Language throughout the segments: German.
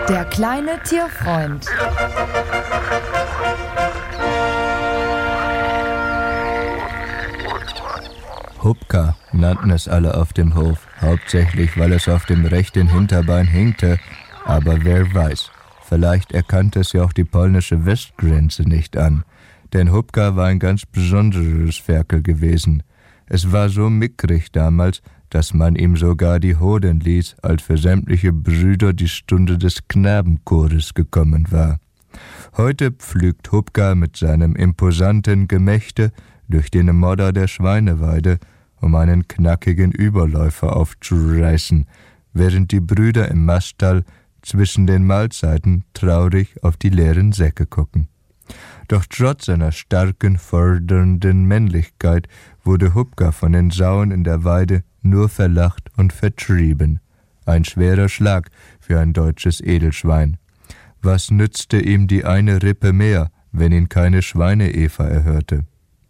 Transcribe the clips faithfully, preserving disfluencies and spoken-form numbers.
Der kleine Tierfreund. Hupka nannten es alle auf dem Hof, hauptsächlich weil es auf dem rechten Hinterbein hinkte, aber wer weiß, vielleicht erkannte es ja auch die polnische Westgrenze nicht an, denn Hupka war ein ganz besonderes Ferkel gewesen. Es war so mickrig damals, dass man ihm sogar die Hoden ließ, als für sämtliche Brüder die Stunde des Knabenchores gekommen war. Heute pflügt Hupka mit seinem imposanten Gemächte durch den Modder der Schweineweide, um einen knackigen Überläufer aufzureißen, während die Brüder im Maststall zwischen den Mahlzeiten traurig auf die leeren Säcke gucken. Doch trotz seiner starken, fordernden Männlichkeit wurde Hupka von den Sauen in der Weide nur verlacht und vertrieben. Ein schwerer Schlag für ein deutsches Edelschwein. Was nützte ihm die eine Rippe mehr, wenn ihn keine Schweine-Eva erhörte?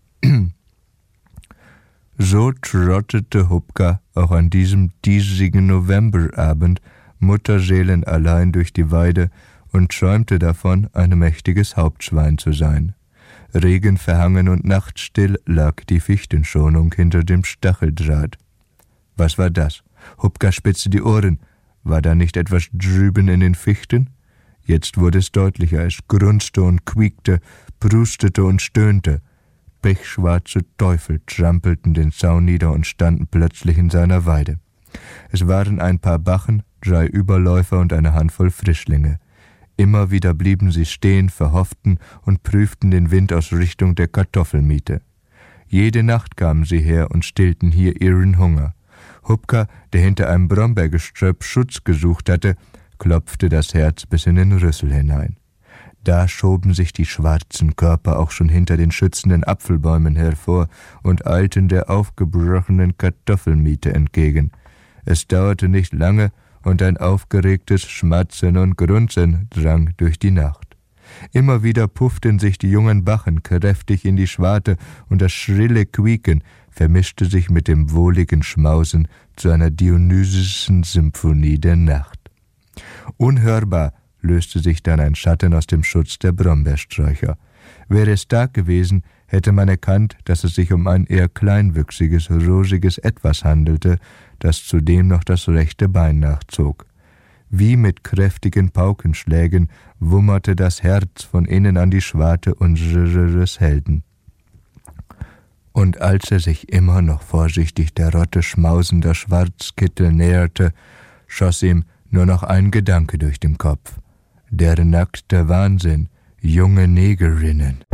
So trottete Hupka auch an diesem diesigen Novemberabend mutterseelenallein durch die Weide und träumte davon, ein mächtiges Hauptschwein zu sein. Regenverhangen und nachtstill lag die Fichtenschonung hinter dem Stacheldraht. Was war das? Hupka spitzte die Ohren. War da nicht etwas drüben in den Fichten? Jetzt wurde es deutlicher. Es grunzte und quiekte, prustete und stöhnte. Pechschwarze Teufel trampelten den Zaun nieder und standen plötzlich in seiner Weide. Es waren ein paar Bachen, drei Überläufer und eine Handvoll Frischlinge. Immer wieder blieben sie stehen, verhofften und prüften den Wind aus Richtung der Kartoffelmiete. Jede Nacht kamen sie her und stillten hier ihren Hunger. Hupka, der hinter einem Brombeergeströpp Schutz gesucht hatte, klopfte das Herz bis in den Rüssel hinein. Da schoben sich die schwarzen Körper auch schon hinter den schützenden Apfelbäumen hervor und eilten der aufgebrochenen Kartoffelmiete entgegen. Es dauerte nicht lange, und ein aufgeregtes Schmatzen und Grunzen drang durch die Nacht. Immer wieder pufften sich die jungen Bachen kräftig in die Schwarte, und das schrille Quieken vermischte sich mit dem wohligen Schmausen zu einer dionysischen Symphonie der Nacht. Unhörbar löste sich dann ein Schatten aus dem Schutz der Brombeersträucher. Wäre es Tag gewesen, hätte man erkannt, dass es sich um ein eher kleinwüchsiges, rosiges Etwas handelte, das zudem noch das rechte Bein nachzog. Wie mit kräftigen Paukenschlägen wummerte das Herz von innen an die Schwarte unseres Helden. Und als er sich immer noch vorsichtig der Rotte schmausender Schwarzkittel näherte, schoss ihm nur noch ein Gedanke durch den Kopf. Der nackte Wahnsinn, junge Negerinnen.